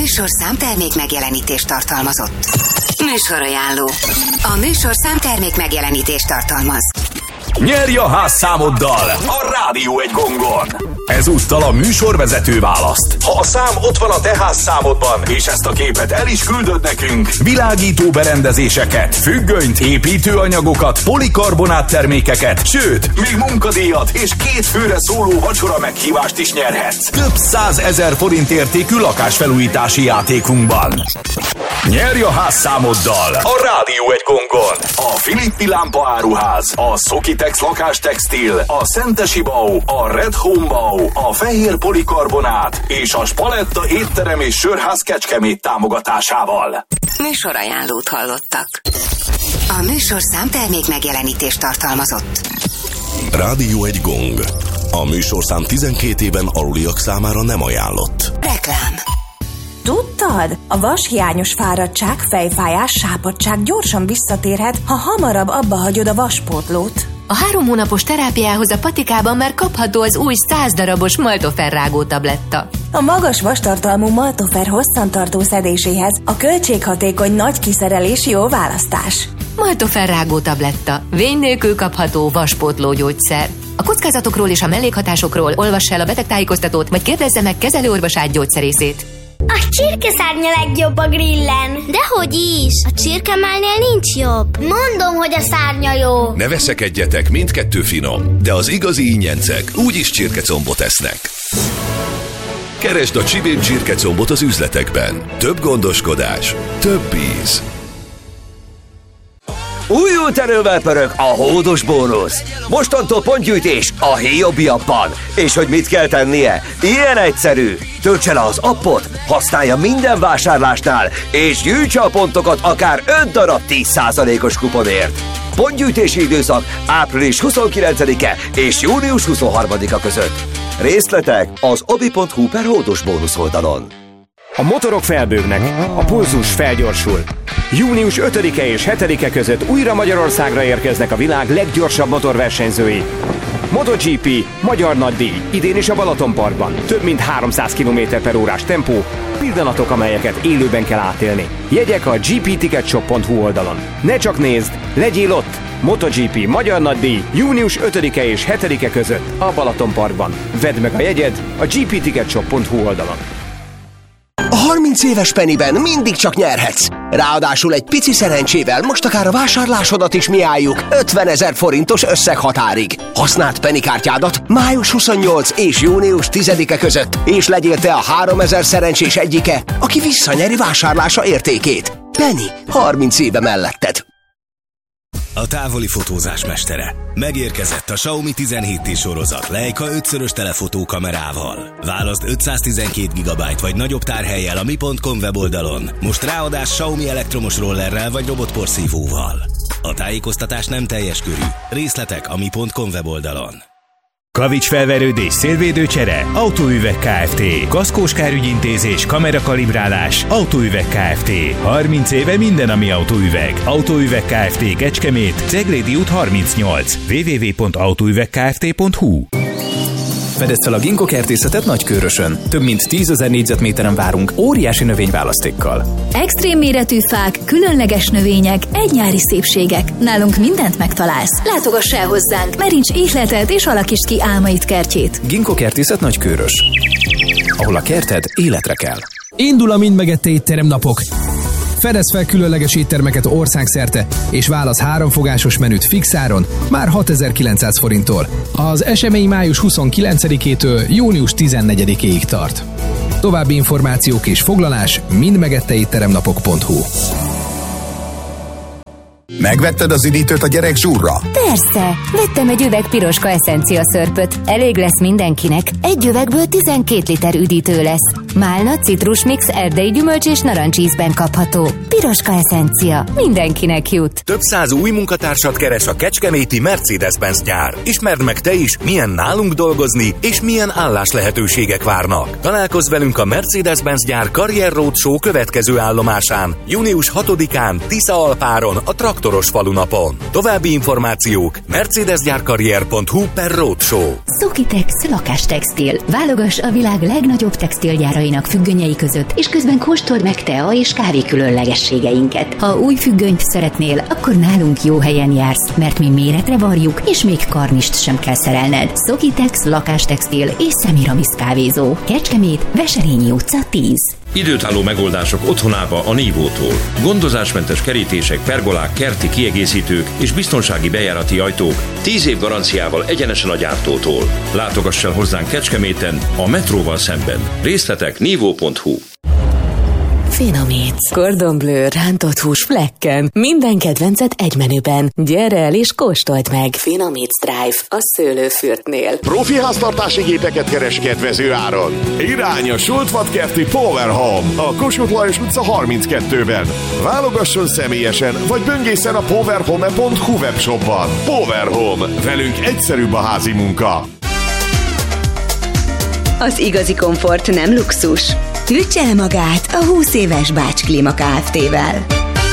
műsorszám termék megjelenítést tartalmazott. Műsorajánló. A műsorszám termék megjelenítést tartalmaz. Nyerj a házszámoddal a Rádió egy gongon! Ezúttal a műsorvezető választ. Ha a szám ott van a te házszámodban, és ezt a képet el is küldöd nekünk, világító berendezéseket, függönyt, építőanyagokat, polikarbonát termékeket, sőt, még munkadíjat és 2 főre szóló vacsora meghívást is nyerhetsz. Több 100 000 forint értékű lakásfelújítási játékunkban. Nyerj a házszámoddal a Rádió egy gongon! A Filippi Lámpa Áruház, a Szokitex Lakástextil, a Szentesi Bau, a Red Home Bau, a Fehér Polikarbonát és a Spaletta étterem és sörház Kecskemét támogatásával. Műsorajánlót hallottak. A műsorszám termék megjelenítést tartalmazott. Rádió egy gong. A műsorszám 12 éven aluliak számára nem ajánlott. Reklám. Tudtad? A vashiányos fáradtság, fejfájás, sápadtság gyorsan visszatérhet, ha hamarabb abba hagyod a vaspótlót. A 3 hónapos terápiához a patikában már kapható az új 100 darabos Maltofer rágó tabletta. A magas vastartalmú Maltofer hosszantartó szedéséhez a költséghatékony nagy kiszerelés jó választás. Maltofer rágó tabletta. Vény nélkül kapható vaspótló gyógyszer. A kockázatokról és a mellékhatásokról olvass el a betegtájékoztatót, vagy kérdezze meg kezelőorvosát gyógyszerészét. A csirkeszárny a legjobb a grillen. Dehogy is, a csirkemálnél nincs jobb. Mondom, hogy a szárnya jó. Ne veszekedjetek, mindkettő finom, de az igazi ingyencek úgyis csirkecombot esznek. Keresd a Csibén csirkecombot az üzletekben. Több gondoskodás, több íz. Újult erővel pörög a hódos bónusz. Mostantól pontgyűjtés a Héjobbiapban. És hogy mit kell tennie? Ilyen egyszerű. Töltse le az appot, használja minden vásárlásnál, és gyűjtse a pontokat akár 5 darab 10%-os kuponért. Pontgyűjtési időszak április 29-e és június 23-a között. Részletek az obi.hu/hódos bónusz oldalon. A motorok felbőgnek, a pulzus felgyorsul. Június 5-e és 7-e között újra Magyarországra érkeznek a világ leggyorsabb motorversenyzői. MotoGP, magyar nagydíj, idén is a Balatonparkban. Több mint 300 km/h tempó, pillanatok, amelyeket élőben kell átélni. Jegyek a gpticketshop.hu oldalon. Ne csak nézd, legyél ott! MotoGP, magyar nagydíj, június 5-e és 7-e között a Balatonparkban. Vedd meg a jegyed a gpticketshop.hu oldalon. A 30 éves Pennyben mindig csak nyerhetsz. Ráadásul egy pici szerencsével most akár a vásárlásodat is mi álljuk 50 000 forintos összeghatárig. Használd Penny kártyádat május 28 és június 10-e között, és legyél te a 3000 szerencsés egyike, aki visszanyeri vásárlása értékét. Penny, 30 éve melletted. A távoli fotózás mestere. Megérkezett a Xiaomi 17T sorozat Leica 5-szörös telefotókamerával. Válaszd 512 GB vagy nagyobb tárhellyel a mi.com weboldalon. Most ráadás Xiaomi elektromos rollerrel vagy robotporszívóval. A tájékoztatás nem teljes körű. Részletek a mi.com weboldalon. Kavicsfelverődés, szélvédőcsere, Autóüveg Kft. Kaszkós kárügyintézés, kamerakalibrálás, Autóüveg Kft. 30 éve minden, ami autóüveg. Autóüveg Kft. Kecskemét, Ceglédi út 38. www.autóüvegkft.hu. Fedezd fel a Ginkgo kertészetet Nagykőrösön. Több mint 10 000 négyzetméteren várunk óriási növényválasztékkal. Extrém méretű fák, különleges növények, egy nyári szépségek. Nálunk mindent megtalálsz. Látogass el hozzánk, merincs ihletet és alakítsd ki álmaid kertjét. Ginkgo kertészet Nagykőrös. Ahol a kerted életre kell. Indul a Mind megette étterem napok. Fedezz fel különleges éttermeket országszerte, és válasz 3 fogásos menüt fixáron, már 6900 forinttól. Az esemény május 29-től június 14-ig tart. További információk és foglalás mindmegetteétteremnapok.hu. Megvetted az üdítőt a gyerek zsúrra? Persze, vettem egy üveg Piroska eszencia szörpöt. Elég lesz mindenkinek. Egy üvegből 12 liter üdítő lesz. Málna, citrusmix, erdei gyümölcs és narancsízben kapható. Piroska eszencia. Mindenkinek jut. Több 100 új munkatársat keres a kecskeméti Mercedes-Benz gyár. Ismerd meg te is, milyen nálunk dolgozni, és milyen álláslehetőségek várnak. Találkozz velünk a Mercedes-Benz gyár Karrier Roadshow következő állomásán. Június 6-án Tisza Alpáron a Traktor motoros falunapon. További információk mercedes-gyárkarrier.hu/roadshow. Szokitex lakástextil. Válogass a világ legnagyobb textilgyárainak függönyei között, és közben kóstold meg tea és kávé különlegességeinket. Ha új függönyt szeretnél, akkor nálunk jó helyen jársz, mert mi méretre varjuk, és még karnist sem kell szerelned. Szokitex lakástextil és Semiramis kávézó. Kecskemét, Veselényi utca 10. Időtálló megoldások otthonába a Nívótól. Gondozásmentes kerítések, pergolák, kerti kiegészítők és biztonsági bejárati ajtók 10 év garanciával egyenesen a gyártótól. Látogass el hozzánk Kecskeméten, a metróval szemben. Részletek nívó.hu. Finomíts. Cordon Bleu rántott hús flekken. Minden kedvencet egy menüben. Gyere el és kóstold meg. Finomíts Drive a Szőlőfürtnél. Profi háztartási gépeket keres kedvező áron. Irány a Sultvatkerti Power Home a Kossuth Lajos utca 32-ben. Válogasson személyesen, vagy böngészen a powerhome.hu webshopban. Power Home. Velünk egyszerűbb a házi munka. Az igazi komfort nem luxus. Töltse el magát a 20 éves Bács Klíma Kft-vel.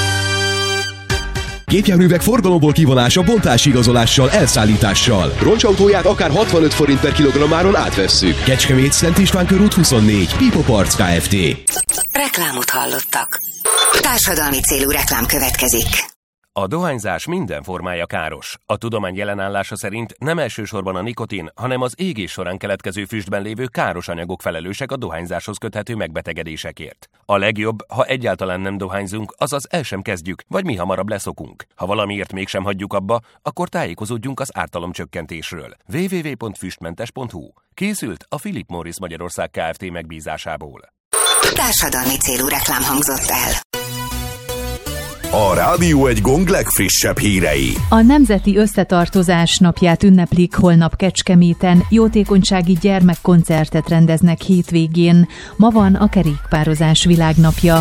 Gépjárművek forgalomból kivonása bontásigazolással, elszállítással. Roncsautóját akár 65 forint per kilogrammáron átvesszük. Kecskemét, Szent István körút 24, Pipo Parts Kft. Reklámot hallottak. Társadalmi célú reklám következik. A dohányzás minden formája káros. A tudomány jelenállása szerint nem elsősorban a nikotin, hanem az égés során keletkező füstben lévő káros anyagok felelősek a dohányzáshoz köthető megbetegedésekért. A legjobb, ha egyáltalán nem dohányzunk, azaz el sem kezdjük, vagy mi hamarabb leszokunk. Ha valamiért mégsem hagyjuk abba, akkor tájékozódjunk az ártalomcsökkentésről. www.füstmentes.hu. Készült a Philip Morris Magyarország Kft. Megbízásából. Társadalmi célú reklám hangzott el. A Rádió egy Gong legfrissebb hírei. A Nemzeti Összetartozás napját ünneplik holnap Kecskeméten, jótékonysági gyermekkoncertet rendeznek hétvégén. Ma van a kerékpározás világnapja.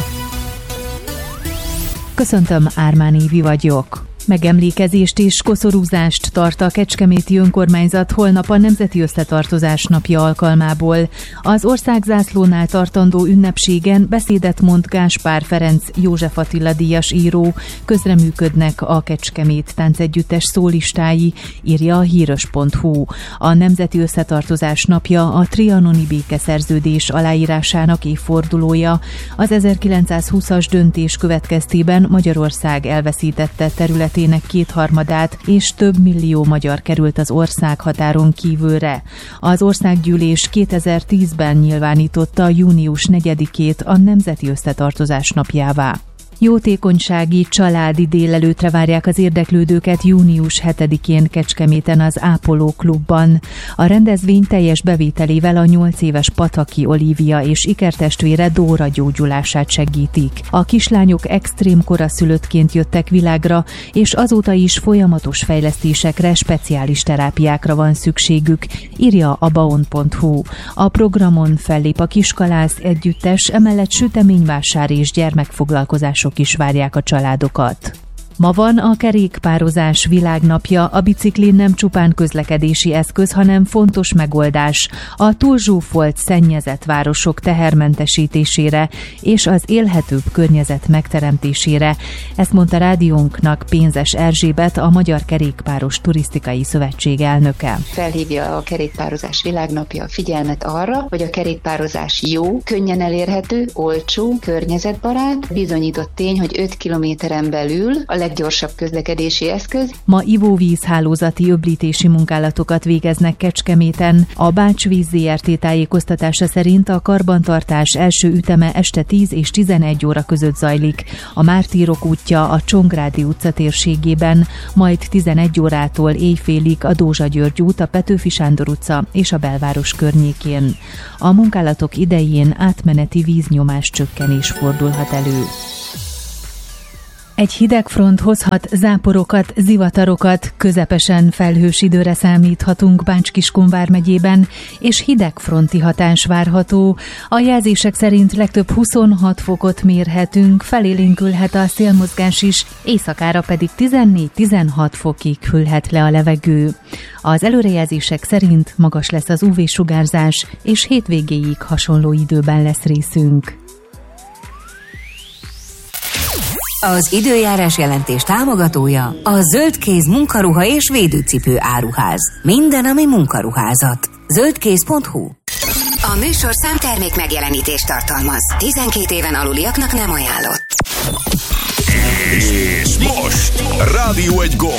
Köszöntöm, Ármán Évi vagyok. Megemlékezést és koszorúzást tart a Kecskeméti Önkormányzat holnap a Nemzeti Összetartozás napja alkalmából. Az országzászlónál tartandó ünnepségen beszédet mond Gáspár Ferenc József Attila díjas író, közreműködnek a Kecskemét táncegyüttes szólistái, írja a híros.hu. A Nemzeti Összetartozás napja a trianoni békeszerződés aláírásának évfordulója. Az 1920-as döntés következtében Magyarország elveszítette területének kétharmadát, és több millió magyar került az országhatáron kívülre. Az országgyűlés 2010-ben nyilvánította június 4-ét a Nemzeti Összetartozás napjává. Jótékonysági családi délelőtre várják az érdeklődőket június 7-én Kecskeméten az Ápoló klubban. A rendezvény teljes bevételével a 8 éves Pataki Olivia és ikertestvére Dóra gyógyulását segítik. A kislányok extrém koraszülöttként jöttek világra, és azóta is folyamatos fejlesztésekre, speciális terápiákra van szükségük, írja a baon.hu. A programon fellép a Kiskalász együttes, emellett süteményvásár és gyermekfoglalkozás is várják a családokat. Ma van a kerékpározás világnapja, a bicikli nem csupán közlekedési eszköz, hanem fontos megoldás a túlzsúfolt, szennyezett városok tehermentesítésére és az élhetőbb környezet megteremtésére. Ezt mondta rádiónknak Pénzes Erzsébet, a Magyar Kerékpáros Turisztikai Szövetség elnöke. Felhívja a kerékpározás világnapja a figyelmet arra, hogy a kerékpározás jó, könnyen elérhető, olcsó, környezetbarát. Bizonyított tény, hogy 5 kilométeren belül a leggyorsabb közlekedési eszköz. Ma ivóvízhálózati öblítési munkálatokat végeznek Kecskeméten. A Bács-víz Zrt. Tájékoztatása szerint a karbantartás első üteme este 10 és 11 óra között zajlik. A Mártírok útja a Csongrádi utca térségében, majd 11 órától éjfélig a Dózsa György út, a Petőfi Sándor utca és a belváros környékén. A munkálatok idején átmeneti víznyomás csökkenés fordulhat elő. Egy hideg front hozhat záporokat, zivatarokat, közepesen felhős időre számíthatunk Bács-Kiskun vármegyében, és hidegfronti hatás várható. A jelzések szerint legtöbb 26 fokot mérhetünk, felélénkülhet a szélmozgás is, éjszakára pedig 14-16 fokig hűlhet le a levegő. Az előrejelzések szerint magas lesz az UV-sugárzás, és hétvégéig hasonló időben lesz részünk. Az időjárás jelentés támogatója a Zöldkéz munkaruha és védőcipő áruház. Minden, ami munkaruházat. Zöldkéz.hu. A műsorszám termék megjelenítést tartalmaz. 12 éven aluliaknak nem ajánlott. És most Rádió 1 gomb.